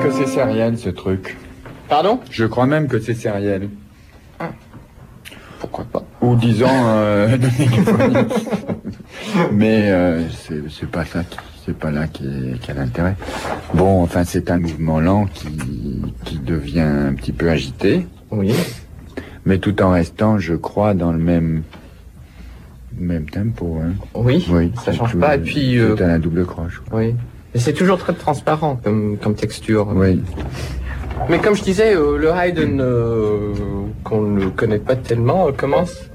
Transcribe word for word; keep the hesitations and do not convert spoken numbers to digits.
que c'est sériel, ce truc. Pardon? Je crois même que c'est sériel. Ah. Pourquoi pas? Ou disons... Euh, mais euh, c'est, c'est pas ça, qui, c'est pas là qui, est, qui a l'intérêt. Bon, enfin, c'est un mouvement lent qui, qui devient un petit peu agité. Oui. Mais tout en restant, je crois, dans le même... même tempo. Hein. Oui, oui, ça change tout, pas. Et puis... C'est euh, à la double croche. Oui. Et c'est toujours très transparent comme, comme texture. Oui. Mais comme je disais, euh, le Haydn, euh, qu'on ne connaît pas tellement, euh, commence